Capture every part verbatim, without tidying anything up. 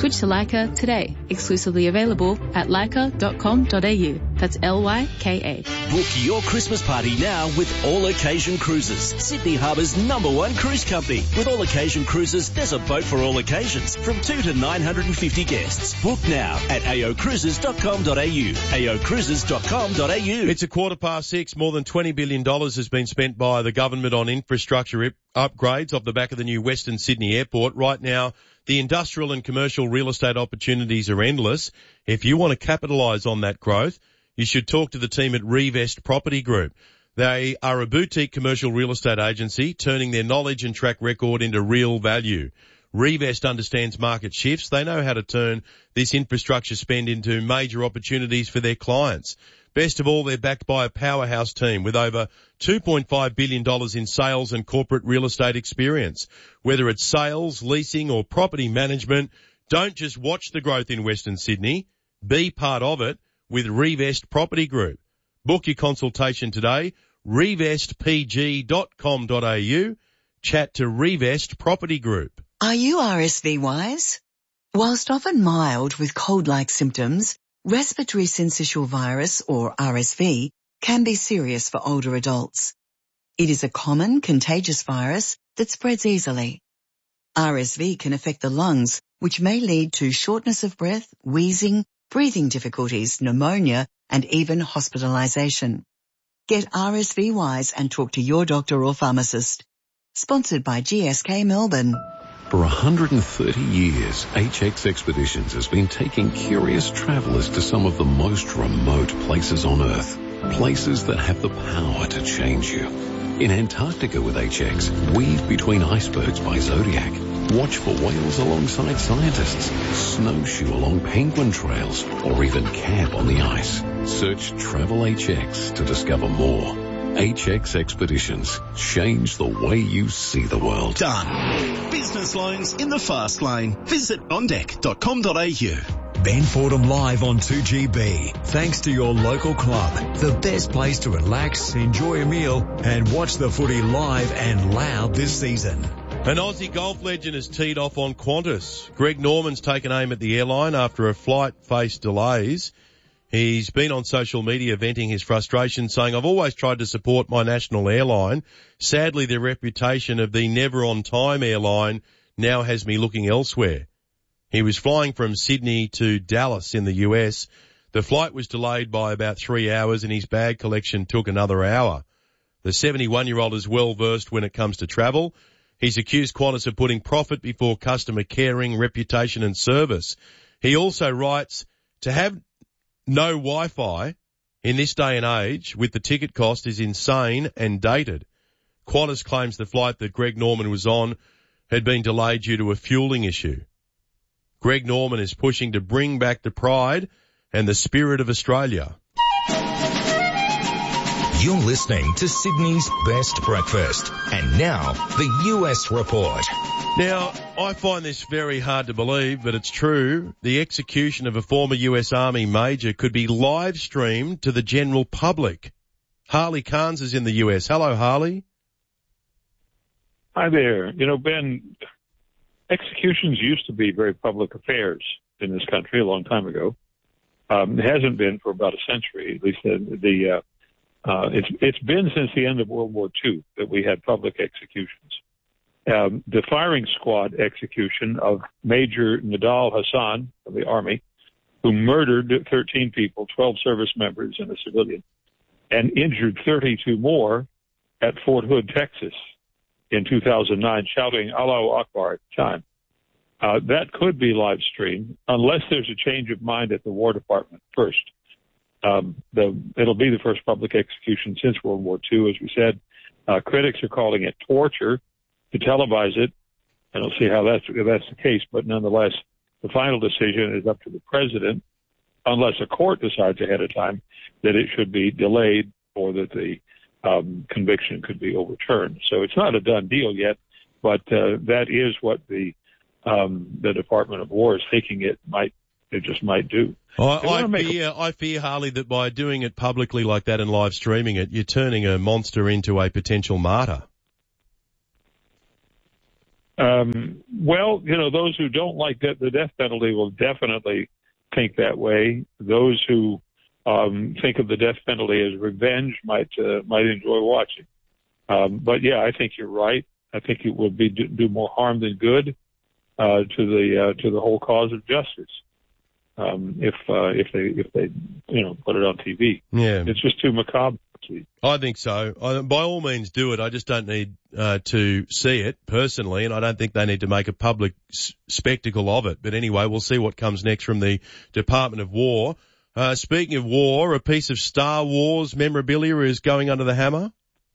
Switch to Leica today. Exclusively available at leica dot com dot a u. That's L Y K A. Book your Christmas party now with All Occasion Cruises, Sydney Harbour's number one cruise company. With All Occasion Cruises, there's a boat for all occasions, from two to nine hundred fifty guests. Book now at a o cruises dot com dot a u. a o cruises dot com dot a u. It's a quarter past six. More than twenty billion dollars has been spent by the government on infrastructure ip- upgrades off the back of the new Western Sydney Airport. Right now, the industrial and commercial real estate opportunities are endless. If you want to capitalise on that growth, you should talk to the team at Revest Property Group. They are a boutique commercial real estate agency turning their knowledge and track record into real value. Revest understands market shifts. They know how to turn this infrastructure spend into major opportunities for their clients. Best of all, they're backed by a powerhouse team with over two point five billion dollars in sales and corporate real estate experience. Whether it's sales, leasing or property management, don't just watch the growth in Western Sydney. Be part of it with Revest Property Group. Book your consultation today, revest p g dot com dot a u. Chat to Revest Property Group. Are you R S V wise? Whilst often mild with cold-like symptoms, respiratory syncytial virus, or R S V, can be serious for older adults. It is a common contagious virus that spreads easily. R S V can affect the lungs, which may lead to shortness of breath, wheezing, breathing difficulties, pneumonia, and even hospitalisation. Get R S V wise and talk to your doctor or pharmacist. Sponsored by G S K Melbourne. For one hundred thirty years, H X Expeditions has been taking curious travellers to some of the most remote places on Earth. Places that have the power to change you. In Antarctica with H X, weave between icebergs by Zodiac. Watch for whales alongside scientists. Snowshoe along penguin trails. Or even camp on the ice. Search Travel H X to discover more. H X Expeditions. Change the way you see the world. Done. Business loans in the fast lane. Visit on deck dot com dot a u. Ben Fordham live on two G B. Thanks to your local club. The best place to relax, enjoy a meal and watch the footy live and loud this season. An Aussie golf legend has teed off on Qantas. Greg Norman's taken aim at the airline after a flight faced delays. He's been on social media venting his frustration, saying, I've always tried to support my national airline. Sadly, the reputation of the never-on-time airline now has me looking elsewhere. He was flying from Sydney to Dallas in the U S. The flight was delayed by about three hours and his bag collection took another hour. The seventy-one-year-old is well versed when it comes to travel. He's accused Qantas of putting profit before customer caring, reputation and service. He also writes, to have no Wi-Fi in this day and age with the ticket cost is insane and dated. Qantas claims the flight that Greg Norman was on had been delayed due to a fueling issue. Greg Norman is pushing to bring back the pride and the spirit of Australia. You're listening to Sydney's Best Breakfast. And now, the U S Report. Now, I find this very hard to believe, but it's true. The execution of a former U S Army major could be live streamed to the general public. Harley Carnes is in the U S. Hello, Harley. Hi there. You know, Ben, executions used to be very public affairs in this country a long time ago. Um, it hasn't been for about a century, at least the, the uh, uh, it's, it's been since the end of World War Two that we had public executions. Um, the firing squad execution of Major Nidal Hassan of the Army, who murdered thirteen people, twelve service members and a civilian, and injured thirty-two more at Fort Hood, Texas in two thousand nine, shouting Allahu Akbar at the time. Uh, that could be live streamed unless there's a change of mind at the War Department first. Um, the, it'll be the first public execution since World War Two, as we said. Uh, critics are calling it torture to televise it. I don't see how that's, if that's the case, but nonetheless, the final decision is up to the president, unless a court decides ahead of time that it should be delayed or that the um, conviction could be overturned. So it's not a done deal yet, but uh, that is what the um, the Department of War is thinking it might, it just might do. I, I fear, a- I fear, Harley, that by doing it publicly like that and live streaming it, you're turning a monster into a potential martyr. Um, well, you know, those who don't like de- the death penalty will definitely think that way. Those who um, think of the death penalty as revenge might uh, might enjoy watching. Um, but yeah, I think you're right. I think it would be do, do more harm than good uh, to the uh, to the whole cause of justice um, if uh, if they if they you know put it on T V. Yeah, it's just too macabre. I think so. I, by all means, do it. I just don't need uh, to see it personally, and I don't think they need to make a public s- spectacle of it. But anyway, we'll see what comes next from the Department of War. Uh, speaking of war, a piece of Star Wars memorabilia is going under the hammer.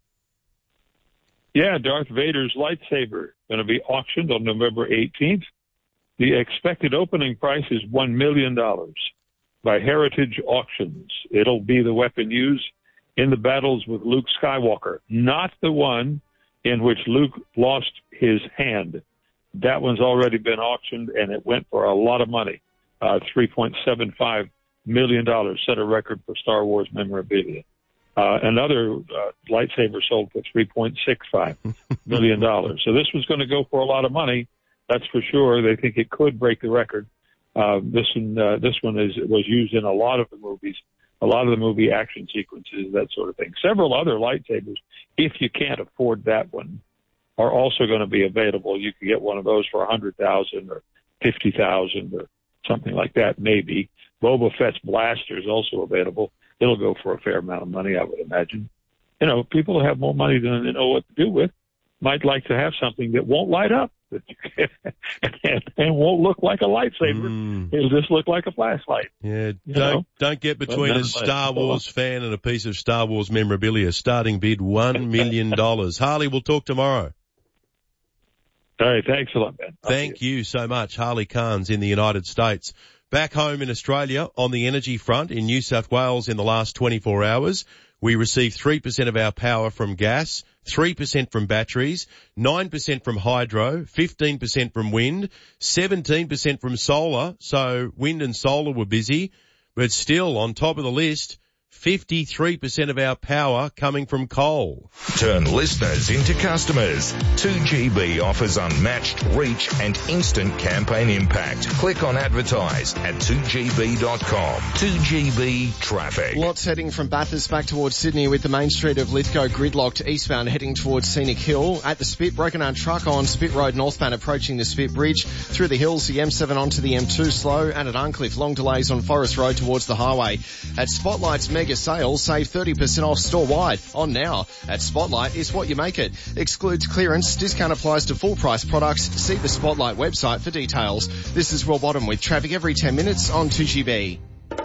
Yeah, Darth Vader's lightsaber going to be auctioned on November eighteenth. The expected opening price is one million dollars by Heritage Auctions. It'll be the weapon used in the battles with Luke Skywalker, not the one in which Luke lost his hand. That one's already been auctioned, and it went for a lot of money. Uh, three point seven five million dollars, set a record for Star Wars memorabilia. Uh, another uh, lightsaber sold for three point six five million dollars. So this was going to go for a lot of money, that's for sure. They think it could break the record. Uh, this one, uh, this one is was used in a lot of the movies. A lot of the movie action sequences, that sort of thing. Several other lightsabers, if you can't afford that one, are also going to be available. You can get one of those for one hundred thousand dollars or fifty thousand dollars or something like that, maybe. Boba Fett's blaster is also available. It'll go for a fair amount of money, I would imagine. You know, people who have more money than they know what to do with might like to have something that won't light up that you can, and, and won't look like a lightsaber. Mm. It'll just look like a flashlight. Yeah, don't know? don't get between a Star Wars fan and a piece of Star Wars memorabilia. Starting bid one million dollars. Harley, we'll talk tomorrow. All right, thanks a lot, Ben. I'll Thank you. you so much. Harley Carnes in the United States. Back home in Australia, on the energy front in New South Wales in the last twenty-four hours, we received three percent of our power from gas, three percent from batteries, nine percent from hydro, fifteen percent from wind, seventeen percent from solar. So wind and solar were busy, but still on top of the list, fifty-three percent of our power coming from coal. Turn listeners into customers. two G B offers unmatched reach and instant campaign impact. Click on advertise at two G B dot com. two G B traffic. Lots heading from Bathurst back towards Sydney with the main street of Lithgow gridlocked eastbound heading towards Scenic Hill. At the Spit, broken down truck on Spit Road northbound approaching the Spit Bridge. Through the hills, the M seven onto the M two slow, and at Uncliffe, long delays on Forest Road towards the highway. At Spotlight's mega sale, save thirty percent off store-wide. On now. At Spotlight is what you make it. Excludes clearance. Discount applies to full price products. See the Spotlight website for details. This is Will Bottom with traffic every ten minutes on two G B.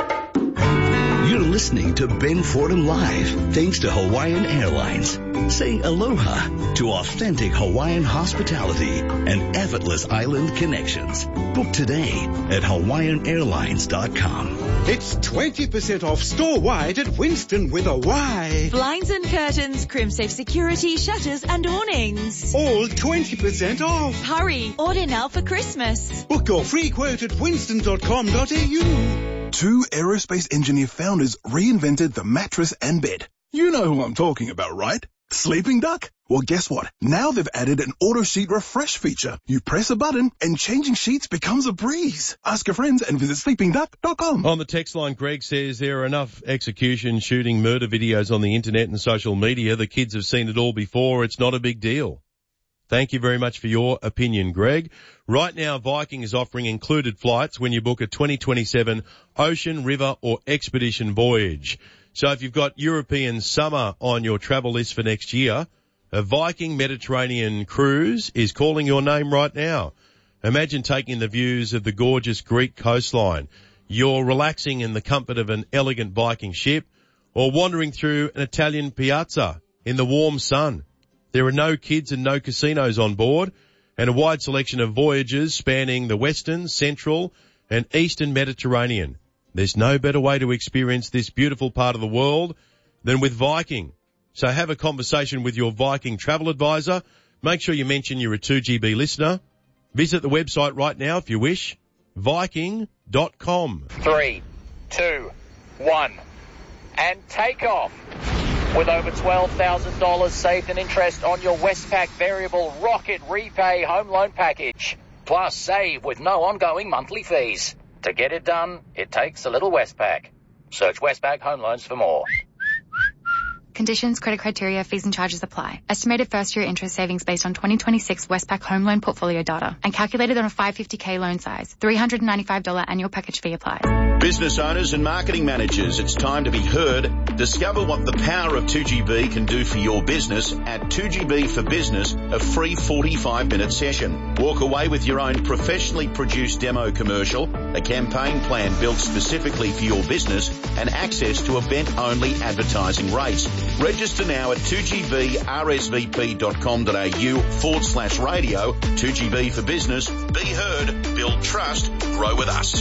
You're listening to Ben Fordham Live, thanks to Hawaiian Airlines. Say aloha to authentic Hawaiian hospitality and effortless island connections. Book today at hawaiian airlines dot com. It's twenty percent off store-wide at Winston with a Y. Blinds and curtains, CrimSafe security, shutters and awnings. All twenty percent off. Hurry, order now for Christmas. Book your free quote at winston dot com dot a u. Two aerospace engineer founders reinvented the mattress and bed. You know who I'm talking about, right? Sleeping Duck? Well, guess what? Now they've added an auto sheet refresh feature. You press a button and changing sheets becomes a breeze. Ask your friends and visit sleeping duck dot com. On the text line, Greg says there are enough execution, shooting, murder videos on the internet and social media. The kids have seen it all before. It's not a big deal. Thank you very much for your opinion, Greg. Right now, Viking is offering included flights when you book a twenty twenty-seven ocean, river or expedition voyage. So if you've got European summer on your travel list for next year, a Viking Mediterranean cruise is calling your name right now. Imagine taking the views of the gorgeous Greek coastline. You're relaxing in the comfort of an elegant Viking ship or wandering through an Italian piazza in the warm sun. There are no kids and no casinos on board, and a wide selection of voyages spanning the western, central and eastern Mediterranean. There's no better way to experience this beautiful part of the world than with Viking. So have a conversation with your Viking travel advisor. Make sure you mention you're a two G B listener. Visit the website right now if you wish, viking dot com. Three, two, one, and take off. With over twelve thousand dollars saved in interest on your Westpac Variable Rocket Repay Home Loan Package. Plus, save with no ongoing monthly fees. To get it done, it takes a little Westpac. Search Westpac Home Loans for more. Conditions, credit criteria, fees and charges apply. Estimated first-year interest savings based on twenty twenty-six Westpac home loan portfolio data and calculated on a five hundred fifty thousand loan size. three hundred ninety-five dollars annual package fee applies. Business owners and marketing managers, it's time to be heard. Discover what the power of two G B can do for your business at two G B for Business, a free forty-five minute session. Walk away with your own professionally produced demo commercial, a campaign plan built specifically for your business, and access to event-only advertising rates. Register now at two g b r s v p dot com dot a u forward slash radio. two G B for Business. Be heard, build trust, grow with us.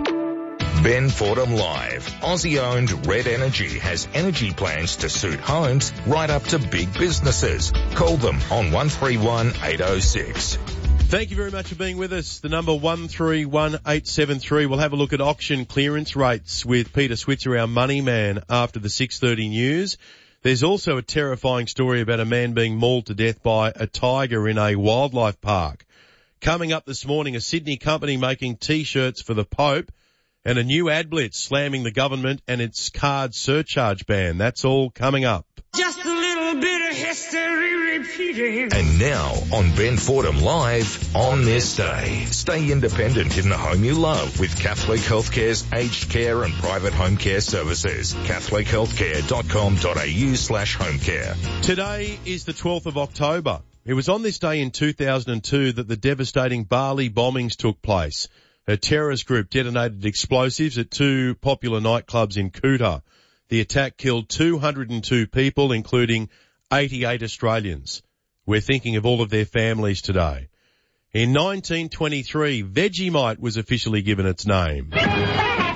Ben Fordham Live. Aussie-owned Red Energy has energy plans to suit homes right up to big businesses. Call them on one three one eight oh six. Thank you very much for being with us. The number one three one eight seven three. We'll have a look at auction clearance rates with Peter Switzer, our money man, after the six thirty news. There's also a terrifying story about a man being mauled to death by a tiger in a wildlife park. Coming up this morning, a Sydney company making T-shirts for the Pope, and a new ad blitz slamming the government and its card surcharge ban. That's all coming up. Just a little bit of history repeating. And now on Ben Fordham Live, on this day, stay independent in the home you love with Catholic Healthcare's aged care and private home care services. catholic healthcare dot com dot a u slash home care. Today is the twelfth of October. It was on this day in two thousand two that the devastating Bali bombings took place. A terrorist group detonated explosives at two popular nightclubs in Kuta. The attack killed two hundred two people, including eighty-eight Australians. We're thinking of all of their families today. In nineteen twenty-three, Vegemite was officially given its name.